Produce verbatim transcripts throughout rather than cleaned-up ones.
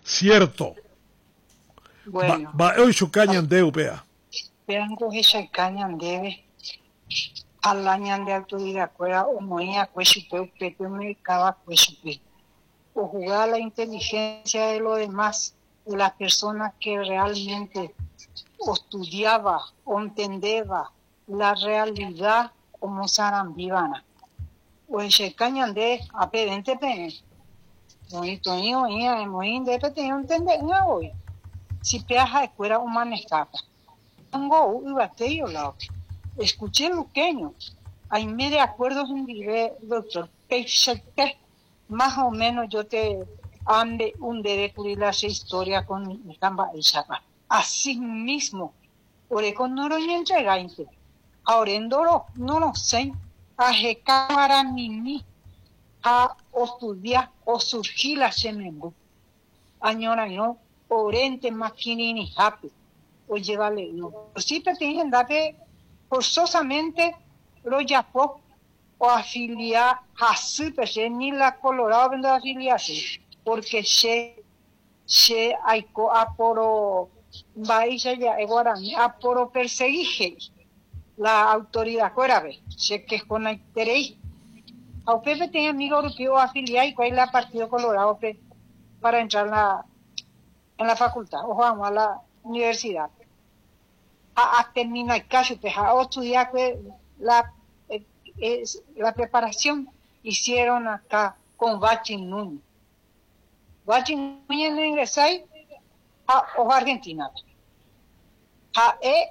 Cierto. Bueno. Va hoy su caña de U P A. Vengo esa caña debe. Al año de autoridad, cuera o moía, cuechupe, upete, mercaba, cuechupe. O jugar la inteligencia de los demás, de las personas que realmente estudiaba o entendeba la realidad como sarambivana. O ese caña de apedente pe. Bonito, yo, yo, muy de pe, tengo entender, no hoy. Si peaja de cuera humana escapa. Tengo un bateyo lado. Escuché luqueño. Ahí me de acuerdo un día, doctor. Peixete, más o menos yo te ande un de descubrir la historia con mi camba y chapa. Así mismo, ore con noroña entregainte. Ahora en doro, no lo sé, a je cámara ni ni, a estudiar o surgir la semembu. Añora no, orente maquinini happy. Oye, vale, no. Sí, pero tienen que forzosamente lo llamó o afiliar a su ni la Colorado vendo afiliarse, porque se se aiko aporo baisa ya guarani aporo perseguije la autoridad fuera ve, se que con la interés. A usted tenía amigo europeo afiliar y cuál es la Partido Colorado pe, para entrar en la, en la facultad o vamos a la universidad. A, a terminar el caso, pues a estudiar la, eh, es, la preparación hicieron acá con Bachin Núñez. Bachin Núñez le ingresó a, a Argentina. A el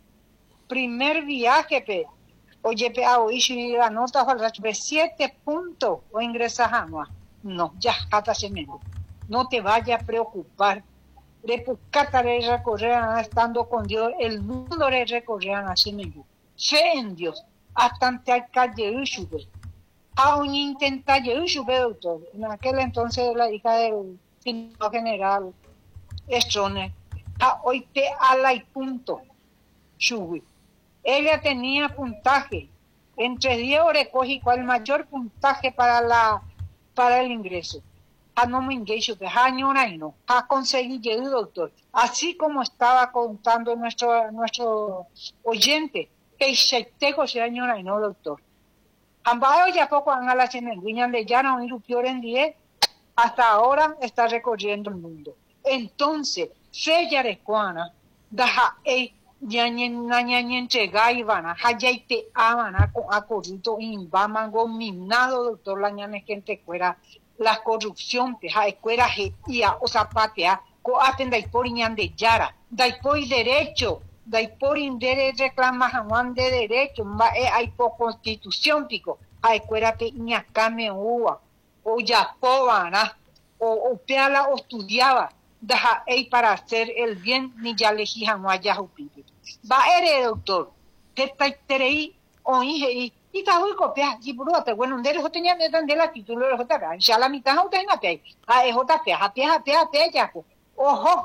primer viaje, pe, oye, pe, a oír la nota, de siete puntos o ingresas a no. No, ya, hasta se me no te vayas a preocupar. Repuscata le recorrerán estando con Dios, el mundo le recorrerán así mismo. Fe en Dios, hasta ante el calle Ushube. Aún intenta Ushube, doctor. En aquel entonces la hija del general Strone, a hoy te ala y punto. Shubi. Ella tenía puntaje. Entre diez recoge cuál mayor puntaje para la para el ingreso. A no me ingreso, que añora y no. A conseguir llegar, doctor. Así como estaba contando nuestro nuestro oyente, que se tejo se añora y no, doctor. Ambayo ya poco han a la semenguiñan de ya no ir peor en diez, hasta ahora está recorriendo el mundo. Entonces, se ya recuana, daja e ñañen ñañen chegaivana, hayaite amana con acorrito imbamango minado, doctor la ñane gente fuera la corrupción te ha escuela ia o zapatea co atenda y por ñan de yara dai por derecho dai por indere reclama Juan de derecho ma e hay por constitución pico a escuela te ñacame ua o ya pobana o o peala o estudiaba deja ei para hacer el bien ni ya legijan no haya jupipe va ere doctor que está terei o y y ta hoy copia y por otra bueno un derecho tenía de dan de la título de J ya la mitad no tenga pe a J P a pia pia pia ya ojo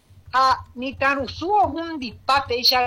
a ni tan usuo un dispate ya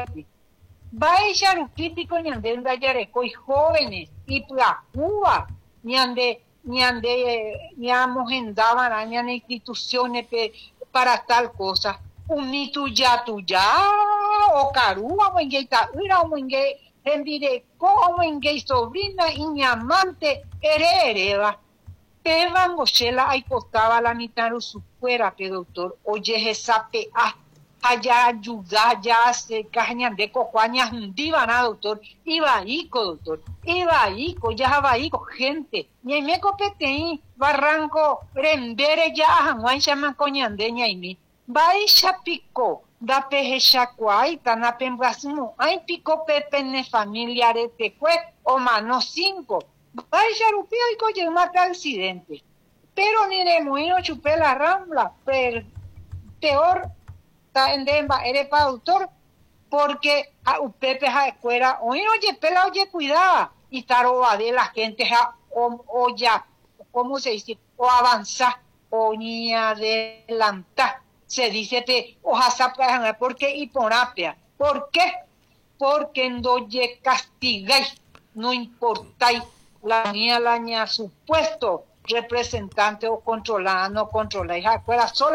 va ella un crítico ni ande da ya coi jóvenes y la Cuba ni ande ni ande ni amos andaban en instituciones pe, para tal cosa un ni tu ya tu ya o carúa o ingeita ira o inge envire como inge sobrina y mi amante herereva Eva Mochela ahí costaba la mitad su fuera pe doctor oye esa pe a allá ayuda ya se cañan de cojuañas hundiban a doctor iba ahí doctor iba ahí ya va ahí gente ni me copete barranco rembere ya Juan llaman coñandeña y mi Baisha pico, da peje chacuay, tana pembasmo, ay pico pepe ne familiares te fue, o mano cinco. Baisha rupio y coye mata accidente. Pero ni de muino chupé la rambla, pero peor, ta en demba, eres pa autor, porque a upepe ja escuela, oye, oye, pela, oye, cuidado, y taroba de la gente ja, o, o ya, ¿cómo se dice? O avanzar, o ni adelantar. Se dice que ojalá porque hiponapia. ¿Por qué? Porque no ye castigáis, no importáis la mía la supuesto representante o controlada, no controláis, fuera solo